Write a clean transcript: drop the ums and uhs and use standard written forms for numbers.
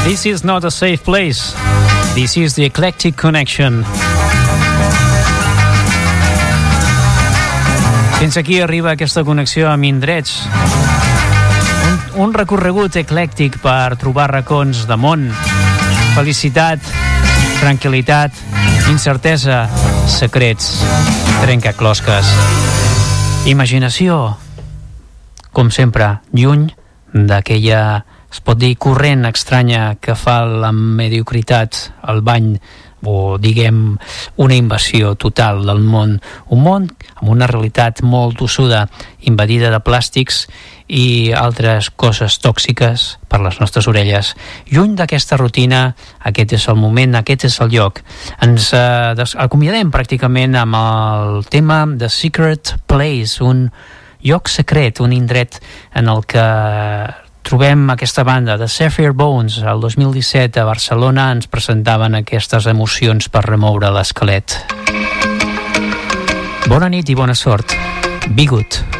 This is not a safe place. This is the Eclectic Connection. Fins aquí arriba aquesta connexió amb indrets. Un recorregut eclèctic per trobar racons de món. Felicitat, tranquil·litat, incertesa, secrets, trencaclosques. Imaginació, com sempre, lluny d'aquella, es pot dir, corrent estranya que fa la mediocritat al bany, o diguem una invasió total del món, un món amb una realitat molt tossuda, invadida de plàstics i altres coses tòxiques per les nostres orelles. Lluny d'aquesta rutina, aquest és el moment, aquest és el lloc. Ens acomiadem pràcticament amb el tema The Secret Place, un lloc secret, un indret en el que trobem aquesta banda de Sapphire Bones. El 2017 a Barcelona ens presentaven aquestes emocions per remoure l'esquelet. Bona nit i bona sort. Be good.